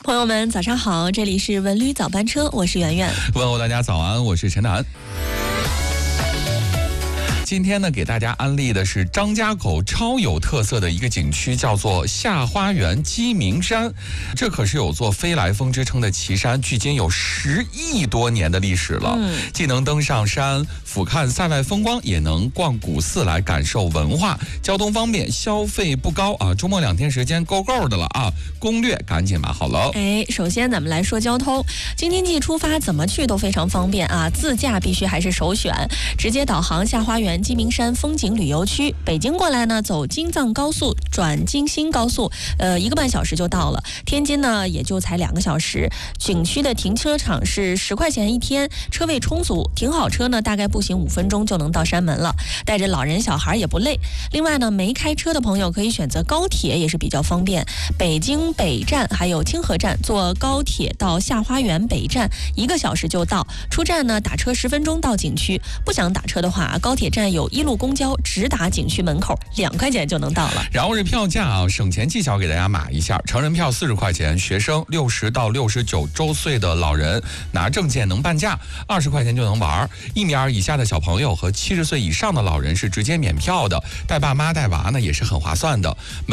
朋友们早上好，这里是文旅早班车，我是圆圆。 问候大家早安，我是陈楠。今天呢，给大家安利的是张家口超有特色的一个景区，叫做下花园鸡鸣山。这可是有座飞来峰之称的奇山，距今有10亿多年的历史了。既能登上山俯瞰塞外风光，也能逛古寺来感受文化。交通方便，消费不高啊，周末2天时间够的了啊！攻略赶紧码好了。 首先咱们来说交通，京津冀出发怎么去都非常方便啊，自驾必须还是首选，直接导航下花园鸡鸣山风景旅游区。北京过来呢，走京藏高速转京新高速，1个半小时就到了。天津呢也就才2个小时。景区的停车场是10块钱1天，车位充足，停好车呢大概步行5分钟就能到山门了，带着老人小孩也不累。另外呢，没开车的朋友可以选择高铁，也是比较方便。北京北站还有清河站，坐高铁到下花园北站1个小时就到，出站呢打车10分钟到景区。不想打车的话，高铁站有1路公交直达景区门口，2块钱就能到了。 然后是票价啊，省钱技巧给大家码一下：成人票40块钱，学生60到69周岁的老人拿证件能半价，20块钱就能玩。1米2以下的小朋友和70岁以上的老人是直接免票的，带爸妈带娃呢也是很划算的。